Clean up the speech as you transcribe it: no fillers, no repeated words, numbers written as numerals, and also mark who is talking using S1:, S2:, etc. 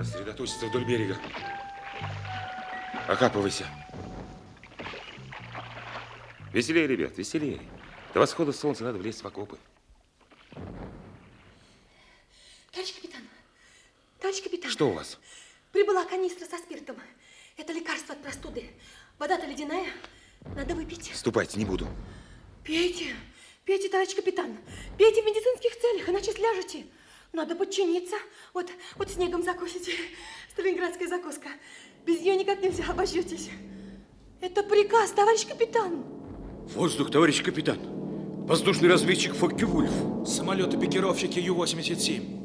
S1: Рассредоточиться вдоль берега. Окапывайся. Веселее, ребят, веселее. До восхода солнца надо влезть в окопы.
S2: Товарищ капитан.
S1: Что у вас?
S2: Прибыла канистра со спиртом. Это лекарство от простуды. Вода-то ледяная. Надо выпить.
S1: Ступайте, не буду.
S2: Пейте, пейте, товарищ капитан. Пейте в медицинских целях, иначе сляжете. Надо подчиниться. Вот снегом закусите. Сталинградская закуска. Без нее никак нельзя, обожжетесь. Это приказ, товарищ капитан.
S3: Воздух, товарищ капитан. Воздушный разведчик Фокке-Вульф.
S4: Самолеты-пикировщики Ю-87.